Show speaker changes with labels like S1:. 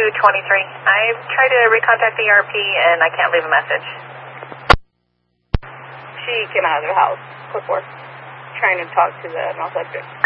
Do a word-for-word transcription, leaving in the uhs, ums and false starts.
S1: twenty-three. I've tried to recontact the E R P and I can't leave a message.
S2: She came out of the house, quick work, trying to talk to the male subject.